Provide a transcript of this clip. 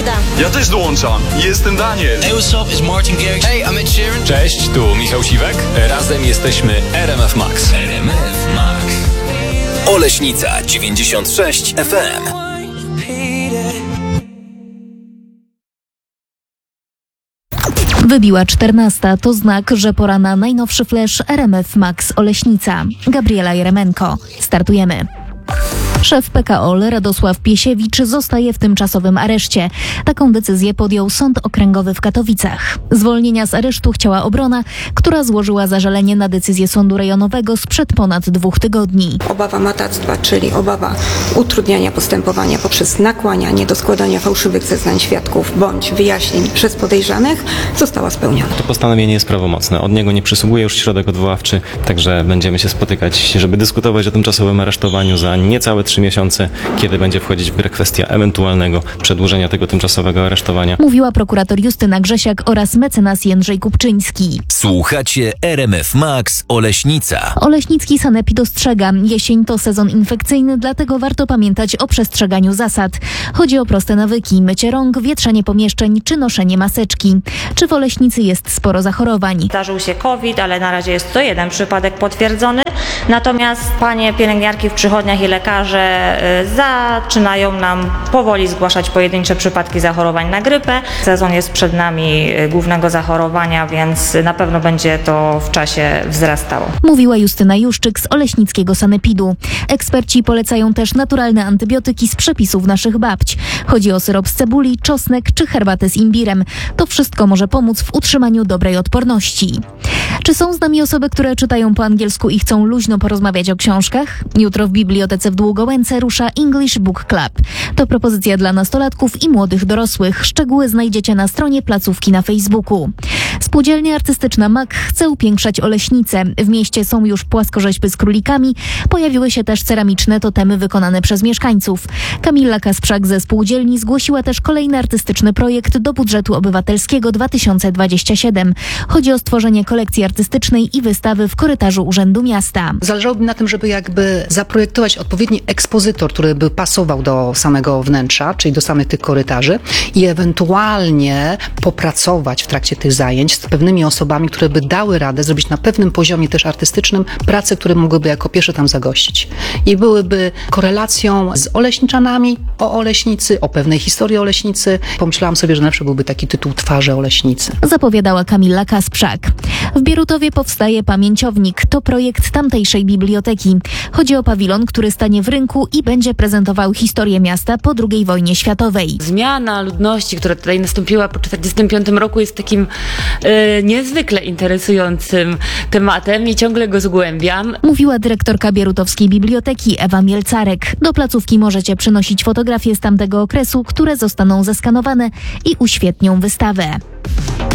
Magda. Ja też dołączam. Jestem Daniel. Hey, what's up? It's Martin Garrix. Hey, I'm Ed Sheeran. Cześć, tu Michał Siwek. Razem jesteśmy RMF Max. RMF Max. Oleśnica 96 FM. Wybiła 14. To znak, że pora na najnowszy flash RMF Max Oleśnica. Gabriela Jeremenko. Startujemy. Szef PKOL Radosław Piesiewicz zostaje w tymczasowym areszcie. Taką decyzję podjął Sąd Okręgowy w Katowicach. Zwolnienia z aresztu chciała obrona, która złożyła zażalenie na decyzję Sądu Rejonowego sprzed ponad 2 tygodni. Obawa matactwa, czyli obawa utrudniania postępowania poprzez nakłanianie do składania fałszywych zeznań świadków bądź wyjaśnień przez podejrzanych, została spełniona. To postanowienie jest prawomocne. Od niego nie przysługuje już środek odwoławczy, także będziemy się spotykać, żeby dyskutować o tymczasowym aresztowaniu za niecałe 3 miesiące, kiedy będzie wchodzić w grę kwestia ewentualnego przedłużenia tego tymczasowego aresztowania. Mówiła prokurator Justyna Grzesiak oraz mecenas Jędrzej Kupczyński. Słuchacie RMF Max Oleśnica. Oleśnicki sanepid ostrzega, jesień to sezon infekcyjny, dlatego warto pamiętać o przestrzeganiu zasad. Chodzi o proste nawyki, mycie rąk, wietrzenie pomieszczeń czy noszenie maseczki. Czy w Oleśnicy jest sporo zachorowań? Zdarzył się COVID, ale na razie jest to 1 przypadek potwierdzony. Natomiast panie pielęgniarki w przychodniach i lekarze zaczynają nam powoli zgłaszać pojedyncze przypadki zachorowań na grypę. Sezon jest przed nami głównego zachorowania, więc na pewno będzie to w czasie wzrastało. Mówiła Justyna Juszczyk z Oleśnickiego sanepidu. Eksperci polecają też naturalne antybiotyki z przepisów naszych babć. Chodzi o syrop z cebuli, czosnek czy herbatę z imbirem. To wszystko może pomóc w utrzymaniu dobrej odporności. Czy są z nami osoby, które czytają po angielsku i chcą luźno porozmawiać o książkach? Jutro w bibliotece w Długołęce rusza English Book Club. To propozycja dla nastolatków i młodych dorosłych. Szczegóły znajdziecie na stronie placówki na Facebooku. Spółdzielnia artystyczna MAK chce upiększać Oleśnicę. W mieście są już płaskorzeźby z królikami. Pojawiły się też ceramiczne totemy wykonane przez mieszkańców. Kamila Kasprzak ze spółdzielni zgłosiła też kolejny artystyczny projekt do budżetu obywatelskiego 2027. Chodzi o stworzenie kolekcji artystycznej i wystawy w korytarzu Urzędu Miasta. Zależałoby mi na tym, żeby zaprojektować odpowiedni ekspozytor, który by pasował do samego wnętrza, czyli do samych tych korytarzy i ewentualnie popracować w trakcie tych zajęć z pewnymi osobami, które by dały radę zrobić na pewnym poziomie też artystycznym prace, które mogłyby jako pierwsze tam zagościć. I byłyby korelacją z Oleśniczanami, o Oleśnicy, o pewnej historii Oleśnicy. Pomyślałam sobie, że na przykład byłby taki tytuł Twarze Oleśnicy. Zapowiadała Kamila Kasprzak. W Bierutowie powstaje pamięciownik. To projekt tamtejszej biblioteki. Chodzi o pawilon, który stanie w rynku i będzie prezentował historię miasta po II wojnie światowej. Zmiana ludności, która tutaj nastąpiła po 1945 roku, jest takim niezwykle interesującym tematem i ciągle go zgłębiam. Mówiła dyrektorka Bierutowskiej Biblioteki Ewa Mielcarek. Do placówki możecie przynosić fotografie z tamtego okresu, które zostaną zeskanowane i uświetnią wystawę.